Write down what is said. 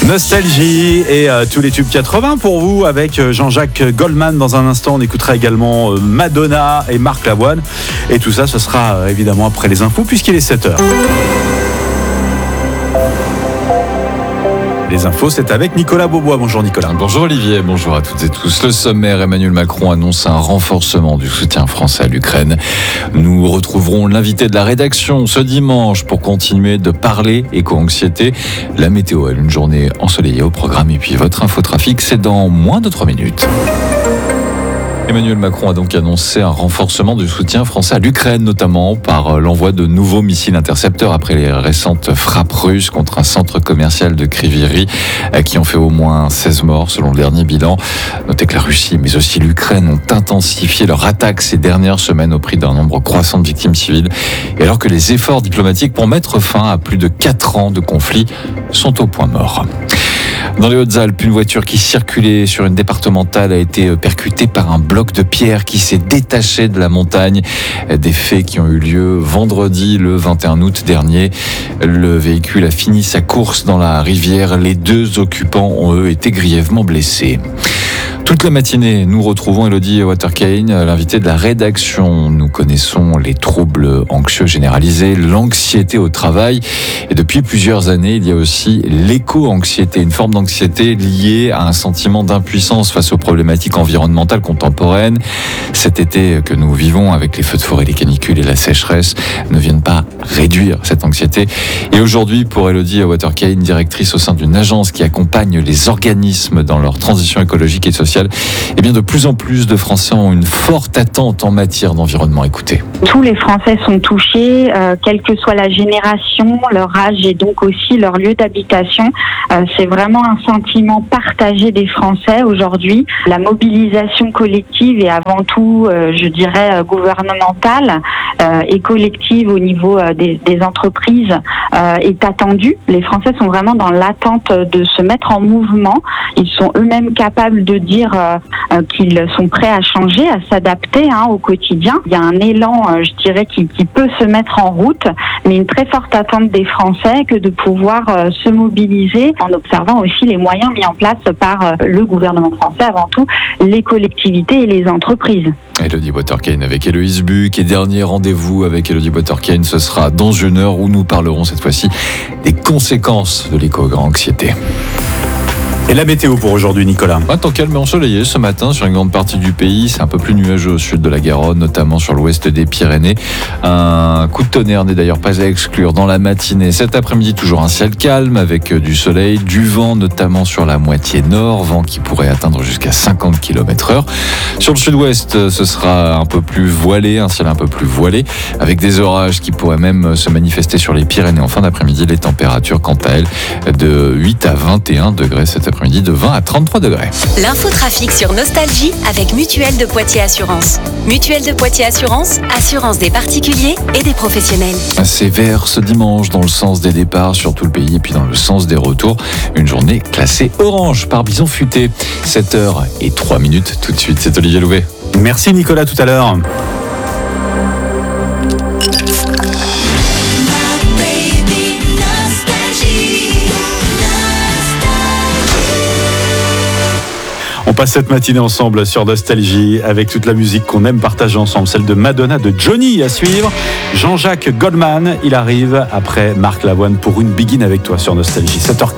Nostalgie et tous les tubes 80 pour vous avec Jean-Jacques Goldman. Dans un instant, on écoutera également Madonna et Marc Lavoine. Et tout ça, ce sera évidemment après les infos puisqu'il est 7h. Les infos, c'est avec Nicolas Beaubois. Bonjour Nicolas. Bonjour Olivier, bonjour à toutes et tous. Le sommaire, Emmanuel Macron annonce un renforcement du soutien français à l'Ukraine. Nous retrouverons l'invité de la rédaction ce dimanche pour continuer de parler éco-anxiété. La météo, une journée ensoleillée au programme. Et puis votre infotrafic, c'est dans moins de 3 minutes. Emmanuel Macron a donc annoncé un renforcement du soutien français à l'Ukraine, notamment par l'envoi de nouveaux missiles intercepteurs après les récentes frappes russes contre un centre commercial de Kryvyi qui ont fait au moins 16 morts selon le dernier bilan. Notez que la Russie mais aussi l'Ukraine ont intensifié leur attaque ces dernières semaines au prix d'un nombre croissant de victimes civiles. Et alors que les efforts diplomatiques pour mettre fin à plus de 4 ans de conflit sont au point mort. Dans les Hautes-Alpes, une voiture qui circulait sur une départementale a été percutée par un bloc de pierre qui s'est détaché de la montagne. Des faits qui ont eu lieu vendredi, le 21 août dernier. Le véhicule a fini sa course dans la rivière. Les 2 occupants ont eux été grièvement blessés. Toute la matinée, nous retrouvons Elodie Waterkane, l'invitée de la rédaction. Nous connaissons les troubles anxieux généralisés, l'anxiété au travail. Et depuis plusieurs années, il y a aussi l'éco-anxiété, une forme d'anxiété liée à un sentiment d'impuissance face aux problématiques environnementales contemporaines. Cet été que nous vivons avec les feux de forêt, les canicules et la sécheresse ne viennent pas réduire cette anxiété. Et aujourd'hui, pour Elodie Waterkane, directrice au sein d'une agence qui accompagne les organismes dans leur transition écologique et sociale, eh bien de plus en plus de Français ont une forte attente en matière d'environnement. Écoutez. Tous les Français sont touchés, quelle que soit la génération, leur âge et donc aussi leur lieu d'habitation. C'est vraiment un sentiment partagé des Français aujourd'hui. La mobilisation collective et avant tout, je dirais, gouvernementale et collective au niveau des entreprises est attendue. Les Français sont vraiment dans l'attente de se mettre en mouvement. Ils sont eux-mêmes capables de dire qu'ils sont prêts à changer, à s'adapter au quotidien. Il y a un élan, je dirais, qui peut se mettre en route, mais une très forte attente des Français que de pouvoir se mobiliser en observant aussi les moyens mis en place par le gouvernement français, avant tout les collectivités et les entreprises. Elodie Waterkane avec Héloïse Buc. Et dernier rendez-vous avec Elodie Waterkane, ce sera dans une heure où nous parlerons cette fois-ci des conséquences de l'éco-anxiété. Et la météo pour aujourd'hui, Nicolas? Un temps calme et ensoleillé ce matin sur une grande partie du pays. C'est un peu plus nuageux au sud de la Garonne, notamment sur l'ouest des Pyrénées. Un coup de tonnerre n'est d'ailleurs pas à exclure dans la matinée. Cet après-midi, toujours un ciel calme avec du soleil, du vent, notamment sur la moitié nord, vent qui pourrait atteindre jusqu'à 50 km/h. Sur le sud-ouest, ce sera un peu plus voilé, un ciel un peu plus voilé, avec des orages qui pourraient même se manifester sur les Pyrénées en fin d'après-midi. Les températures, quant à elles, de 8 à 21 degrés cet après-midi, de 20 à 33 degrés. L'infotrafic sur Nostalgie avec Mutuelle de Poitiers Assurance. Mutuelle de Poitiers Assurance, assurance des particuliers et des professionnels. C'est vert ce dimanche dans le sens des départs sur tout le pays et puis dans le sens des retours. Une journée classée orange par Bison Futé. 7h03 tout de suite. C'est Olivier Louvet. Merci Nicolas, tout à l'heure. On passe cette matinée ensemble sur Nostalgie avec toute la musique qu'on aime partager ensemble, celle de Madonna, de Johnny à suivre. Jean-Jacques Goldman, il arrive après Marc Lavoine pour une begin avec toi sur Nostalgie. 7h04.